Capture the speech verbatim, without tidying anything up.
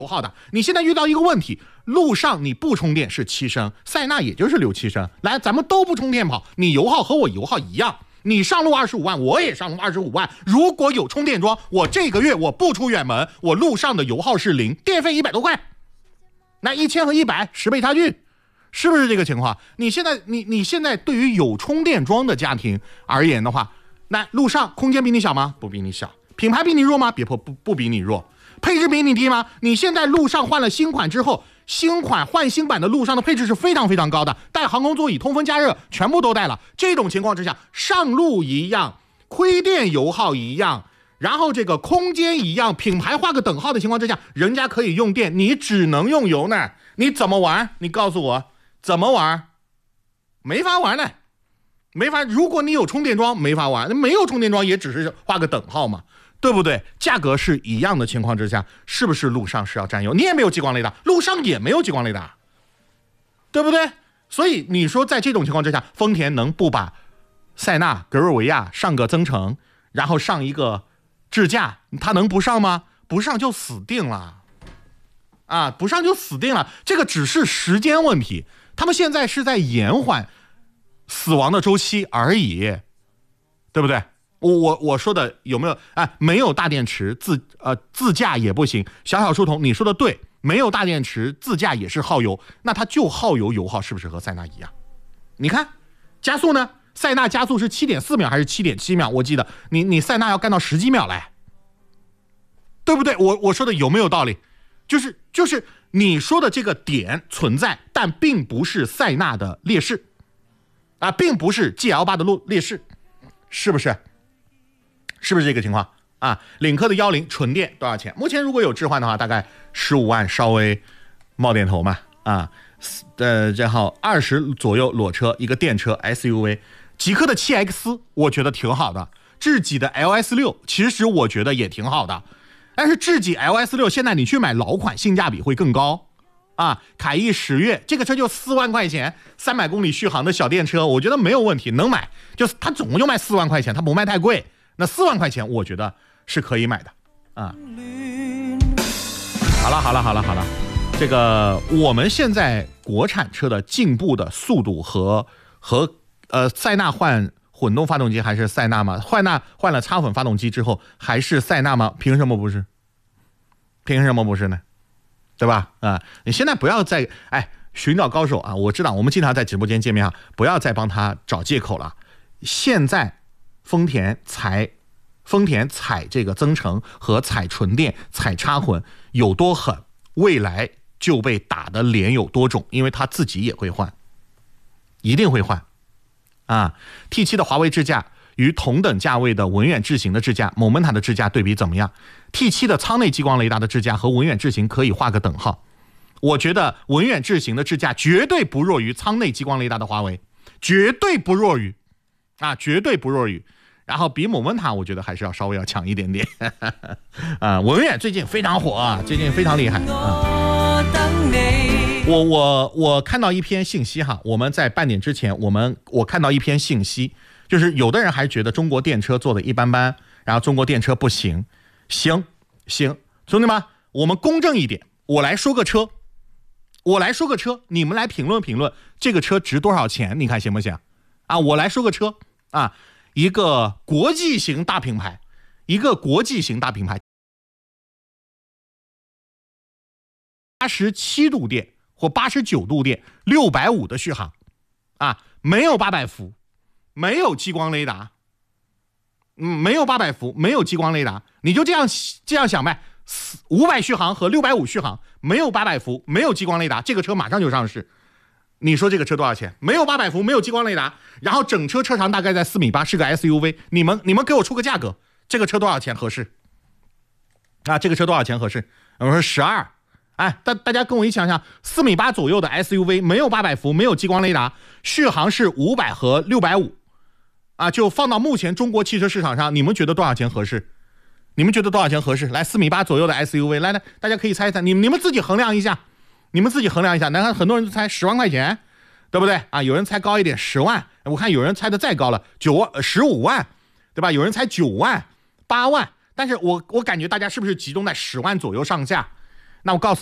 油耗的。你现在遇到一个问题，路上你不充电是七升，塞纳也就是六七升，来咱们都不充电跑，你油耗和我油耗一样，你上路二十五万，我也上路二十五万。如果有充电桩，我这个月我不出远门，我路上的油耗是零，电费一百多块，那一千和一百十倍差距，是不是这个情况？你现在你你现在对于有充电桩的家庭而言的话，那路上空间比你小吗？不比你小。品牌比你弱吗？别不不不比你弱。配置比你低吗？你现在路上换了新款之后，新款换新版的路上的配置是非常非常高的，带航空座椅、通风加热全部都带了。这种情况之下，上路一样，亏电油耗一样，然后这个空间一样，品牌画个等号的情况之下，人家可以用电，你只能用油呢。你怎么玩？你告诉我怎么玩？没法玩呢，没法。如果你有充电桩，没法玩；没有充电桩，也只是画个等号嘛。对不对？价格是一样的情况之下，是不是路上是要占油？你也没有激光雷达，路上也没有激光雷达，对不对？所以你说在这种情况之下，丰田能不把塞纳、格瑞维亚上个增程，然后上一个智驾，它能不上吗？不上就死定了啊！不上就死定了，这个只是时间问题。他们现在是在延缓死亡的周期而已，对不对？我我我说的有没有？哎，没有大电池自呃自驾也不行。小小书童，你说的对，没有大电池自驾也是耗油，那它就耗油油耗是不是和塞纳一样？你看加速呢？塞纳加速是 七点四 秒还是 七点七 秒？我记得你你塞纳要干到十几秒来，对不对？我我说的有没有道理？就是就是你说的这个点存在，但并不是塞纳的劣势啊，并不是 G L 八 的劣势，是不是？是不是这个情况啊？领克的幺零纯电多少钱？目前如果有置换的话，大概十五万，稍微冒点头嘛啊。呃，然后二十左右裸车，一个电车 S U V， 极氪的 七 X 我觉得挺好的，智己的 L S 六其实我觉得也挺好的，但是智己 L S 六现在你去买老款性价比会更高啊。凯翼十月这个车就四万块钱，三百公里续航的小电车，我觉得没有问题，能买。就是它总共就卖四万块钱，它不卖太贵。那四万块钱我觉得是可以买的啊。好了好了好了好了，这个我们现在国产车的进步的速度和和呃塞纳换混动发动机还是塞纳吗？换纳换了插混发动机之后还是塞纳吗？凭什么不是？凭什么不是呢？对吧？啊，你现在不要再哎寻找高手啊！我知道我们经常在直播间见面啊，不要再帮他找借口了。现在丰田踩丰田踩这个增程和踩纯电踩插混有多狠，未来就被打的脸有多肿，因为他自己也会换，一定会换啊。 T 七 的华为智驾与同等价位的文远智行的智驾 Momenta 的智驾对比怎么样？ T 七 的舱内激光雷达的智驾和文远智行可以画个等号，我觉得文远智行的智驾绝对不弱于舱内激光雷达的华为，绝对不弱于啊，绝对不弱于。然后比某文塔我觉得还是要稍微要强一点点啊，文远最近非常火啊，最近非常厉害啊。我我我看到一篇信息哈，我们在半点之前，我们我看到一篇信息，就是有的人还觉得中国电车做的一般般，然后中国电车不行，行行，兄弟们，我们公正一点，我来说个车，我来说个车，你们来评论评论这个车值多少钱，你看行不行啊？我来说个车啊。一个国际型大品牌，一个国际型大品牌，八十七度电或八十九度电，六百五的续航，啊，没有八百伏，没有激光雷达，嗯，没有八百伏，没有激光雷达，你就这样这样想呗，五百续航和六百五续航，没有八百伏，没有激光雷达，这个车马上就上市。你说这个车多少钱？没有八百伏，没有激光雷达，然后整车车长大概在四米八，是个 S U V。你们你们给我出个价格，这个车多少钱合适？啊，这个车多少钱合适？我说十二。哎，大大家跟我一想想，四米八左右的 S U V， 没有八百伏，没有激光雷达，续航是五百和六百五，啊，就放到目前中国汽车市场上，你们觉得多少钱合适？你们觉得多少钱合适？来，四米八左右的 S U V， 来来，大家可以猜一猜，你们你们自己衡量一下。你们自己衡量一下，难看很多人猜十万块钱，对不对啊？有人猜高一点十万，我看有人猜的再高了九万、十五万，对吧？有人猜九万、八万，但是我我感觉大家是不是集中在十万左右上下？ 那我告诉